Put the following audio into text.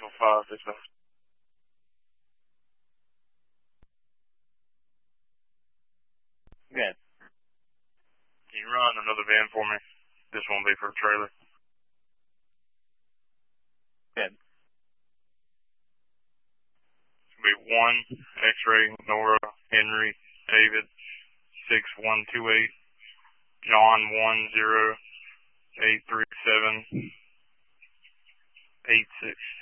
5, this one. Good. Can you run another van for me? This one will be for a trailer. Good. It's going to be 1 X-ray Nora Henry David 6128 John 10837 86.